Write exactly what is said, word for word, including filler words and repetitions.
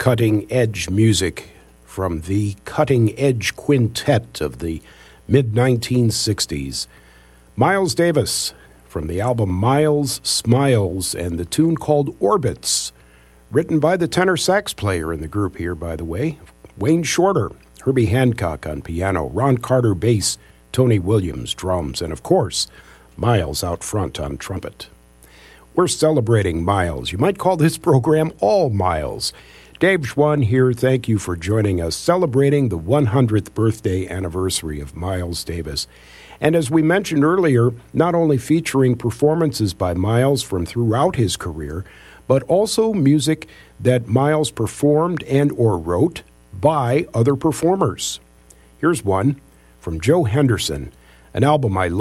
cutting-edge music from the Cutting Edge Quintet of the mid nineteen sixties. Miles Davis from the album Miles Smiles and the tune called Orbits, written by the tenor sax player in the group here, by the way, Wayne Shorter. Herbie Hancock on piano, Ron Carter bass, Tony Williams drums, and of course, Miles out front on trumpet. We're celebrating Miles. You might call this program All Miles. Dave Schwann here. Thank you for joining us, celebrating the one hundredth birthday anniversary of Miles Davis. And as we mentioned earlier, not only featuring performances by Miles from throughout his career, but also music that Miles performed and or wrote by other performers. Here's one from Joe Henderson, an album I love.